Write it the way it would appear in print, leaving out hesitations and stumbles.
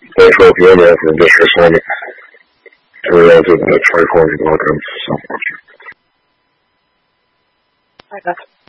再说别的很多事情，主要就把吹风这个跟上过去。